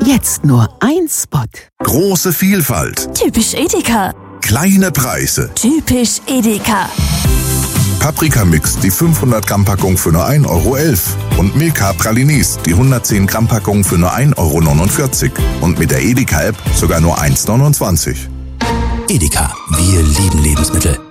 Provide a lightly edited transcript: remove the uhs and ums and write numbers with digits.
Jetzt nur ein Spot. Große Vielfalt. Typisch Edeka. Kleine Preise. Typisch Edeka. Paprika-Mix, die 500 Gramm Packung für nur 1,11 € und Milka Pralinis, die 110 Gramm Packung für nur 1,49 € und mit der Edeka-App sogar nur 1,29 €. Edeka, wir lieben Lebensmittel.